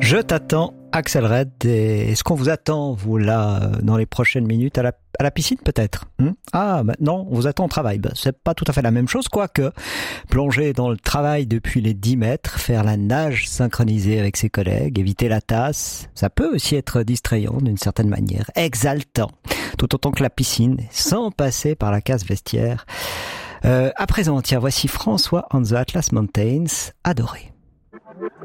Je t'attends, Axel Red. Et est-ce qu'on vous attend, vous, là, dans les prochaines minutes, à la piscine, peut-être? Ah, non, on vous attend au travail. C'est pas tout à fait la même chose, quoique plonger dans le travail depuis les 10 mètres, faire la nage synchronisée avec ses collègues, éviter la tasse, ça peut aussi être distrayant d'une certaine manière, exaltant, tout autant que la piscine, sans passer par la case vestiaire. À présent, tiens, voici François on the Atlas Mountains, adoré.